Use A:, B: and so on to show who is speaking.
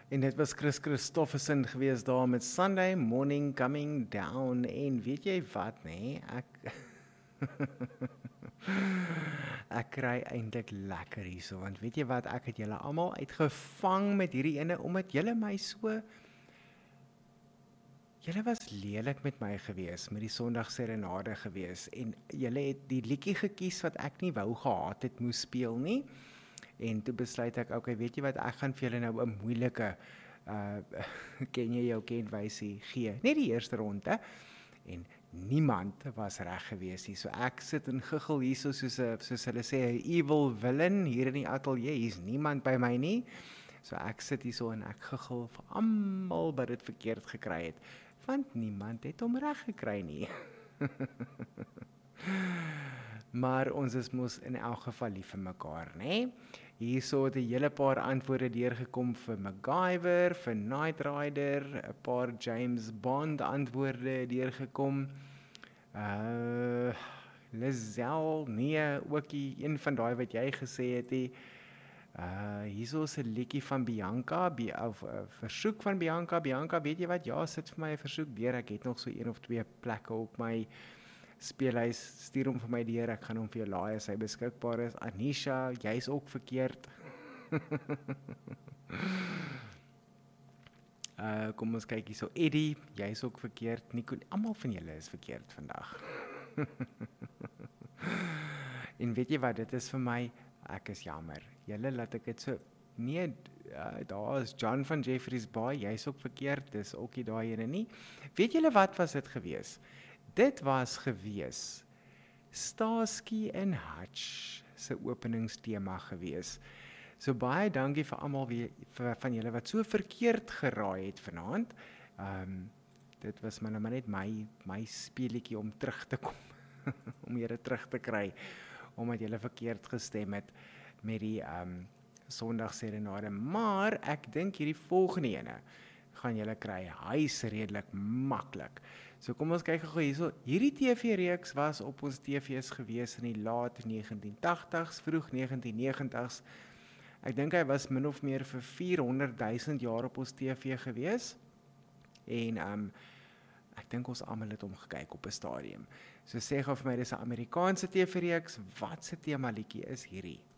A: En dit was Chris Christofferson gewees daar met Sunday Morning Coming Down. En weet jy wat, nee? Ek kry eintlik lekker hierso, want weet jy wat, ek het julle almal uitgevang met hierdie ene, omdat julle my so... Julle was lelik met my gewees, met die Sondagserenade gewees, en julle het die liedjie gekies wat ek nie wou gehad het moes speel nie, en toe besluit ek, okay, weet jy wat, ek gaan vir julle nou 'n moeilike, ken jy jou kenwysie gee, net die eerste ronde, en niemand was reg gewees hier, so ek sit en giggel hier soos hulle sê, 'n evil villain hier in die ateljee, hier's niemand by my nie, so ek sit hier so en ek giggel vir almal wat dit verkeerd gekry het, want niemand het hom reg gekry nie. Maar ons is mos in elk geval lief vir mekaar, né? Hierso het 'n hele paar antwoorde deurgekom vir MacGyver, vir Knight Rider, 'n paar James Bond antwoorde deurgekom. Lizelle, nee, ookie een van daai wat jy gesê het, hierso is 'n liedjie van Bianca, of 'n versoek van Bianca. Bianca, weet jy wat? Ja, sit vir my 'n versoek deur. Ek het nog so 1 of 2 plekke op my speelhuis, stuur hom vir my deur, ek gaan hom vir jou laai as hy beskikbaar is. Anisha, jy's ook verkeerd. Kom ons kyk hier so. Eddie, jy's ook verkeerd. Nico, almal van julle is verkeerd vandag. En weet jy wat, dit is vir my, ek is jammer. Julle laat ek dit so, nee, daar is John van Jeffreys Bay, jy's ook verkeerd, dis ook nie daai ene nie. Weet julle wat was dit gewees? Dit was gewees Starsky and Hutch se openingstema gewees. So baie dankie vir almal van julle wat so verkeerd geraai het vanaand. Dit was maar net my speletjie om terug te kom, om julle terug te kry, omdat julle verkeerd gestem het met die Sondagserenade. Maar ek dink hierdie volgende ene gaan julle kry, hy is redelik maklik. So kom ons kyk gou hierso. Hierdie TV-reeks was op ons TV's gewees in die laat 1980s, vroeg 1990s. Ek dink hy was min of meer vir 400,000 jaar op ons TV gewees. En ek dink ons almal het hom gekyk op 'n stadium. So sê gou vir my, dis 'n Amerikaanse TV-reeks, wat se tema liedjie is hierdie?